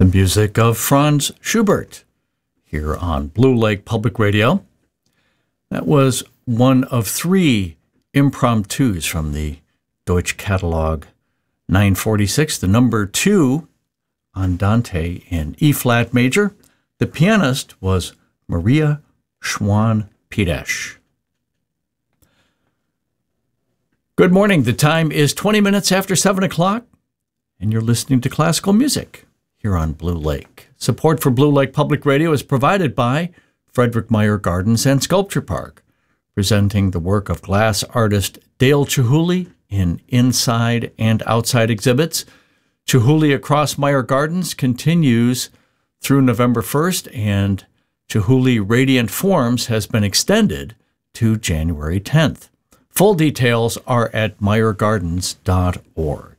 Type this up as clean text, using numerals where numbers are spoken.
The music of Franz Schubert here on Blue Lake Public Radio. That was one of three impromptus from the Deutsche Catalog 946, the number 2 Andante in E-flat major. The pianist was Maria Schwan-Pidesch. Good morning. The time is 20 minutes after 7 o'clock, and you're listening to classical music here on Blue Lake. Support for Blue Lake Public Radio is provided by Frederick Meyer Gardens and Sculpture Park, presenting the work of glass artist Dale Chihuly in inside and outside exhibits. Chihuly Across Meyer Gardens continues through November 1st, and Chihuly Radiant Forms has been extended to January 10th. Full details are at meyergardens.org.